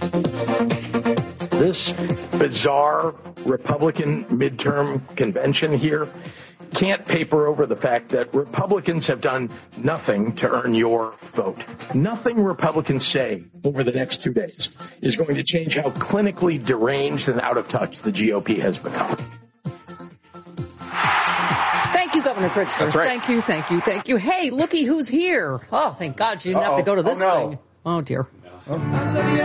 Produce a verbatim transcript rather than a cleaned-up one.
This bizarre Republican midterm convention here can't paper over the fact that Republicans have done nothing to earn your vote. Nothing Republicans say over the next two days is going to change how clinically deranged and out of touch the G O P has become. Thank you, Governor Pritzker. That's right. Thank you, thank you, thank you. Hey, looky who's here. Oh, thank God you didn't Uh-oh. have to go to this Oh, no. thing. Oh, dear. Oh.